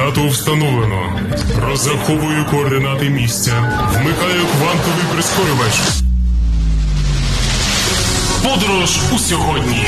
Дату встановлено. Розраховую координати місця. Вмикаю квантовий прискорювач. Подорож у сьогодні.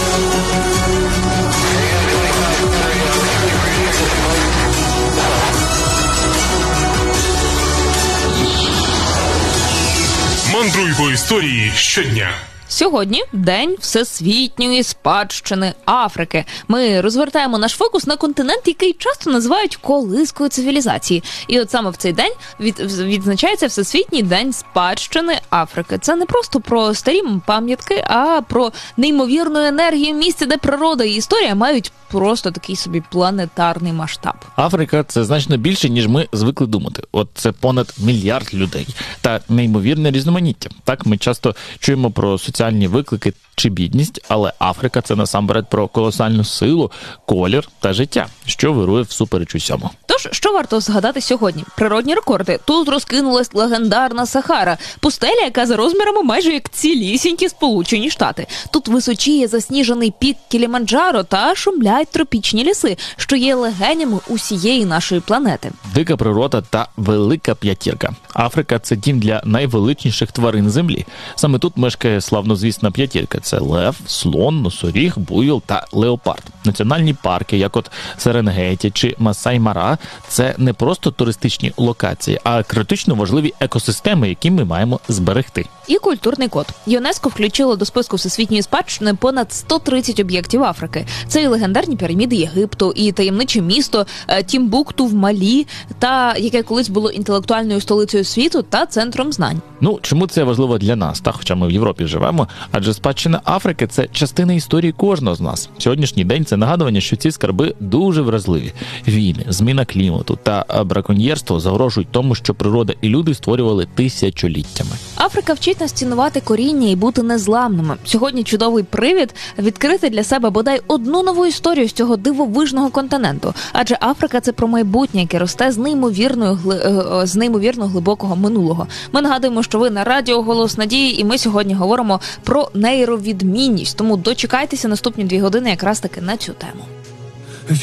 Мандруй по історії щодня. Сьогодні День всесвітньої спадщини Африки. Ми розвертаємо наш фокус на континент, який часто називають колискою цивілізації. І от саме в цей день відзначається Всесвітній день спадщини Африки. Це не просто про старі пам'ятки, а про неймовірну енергію місця, де природа і історія мають просто такий собі планетарний масштаб. Африка – це значно більше, ніж ми звикли думати. От це понад мільярд людей та неймовірне різноманіття. Так, ми часто чуємо про соціальні виклики чи бідність, але Африка – це насамперед про колосальну силу, колір та життя, що вирує всупереч усьому. Тож, що варто згадати сьогодні? Природні рекорди. Тут розкинулась легендарна Сахара, пустеля, яка за розмірами майже як цілісінькі Сполучені Штати. Тут височіє засніжений пік Кіліманджаро та шумлять тропічні ліси, що є легенями усієї нашої планети. Дика природа та велика п'ятірка. Африка – це дім для найвеличніших тварин землі. Саме тут мешкає славнозвісна п'ятірка. Це лев, слон, носоріг, буйвол та леопард. Національні парки, як от Серенгеті чи Масай-Мара, це не просто туристичні локації, а критично важливі екосистеми, які ми маємо зберегти. І культурний код. ЮНЕСКО включило до списку всесвітньої спадщини понад 130 об'єктів Африки. Це і легендарні піраміди Єгипту, і таємниче місто Тімбукту в Малі, та яке колись було інтелектуальною столицею світу та центром знань. Чому це важливо для нас, хоча ми в Європі живемо? Адже спадщина Африки – це частина історії кожного з нас. Сьогоднішній день – це нагадування, що ці скарби дуже вразливі. Війни, зміна клімату та браконьєрство загрожують тому, що природа і люди створювали тисячоліттями. Африка вчить нас цінувати коріння і бути незламними. Сьогодні чудовий привід відкрити для себе бодай одну нову історію з цього дивовижного континенту. Адже Африка – це про майбутнє, яке росте з неймовірно глибокого минулого. Ми нагадуємо, що ви на радіо «Голос Надії», і ми сьогодні говоримо про нейровідмінність. Тому дочекайтеся наступні 2 години якраз таки на цю тему.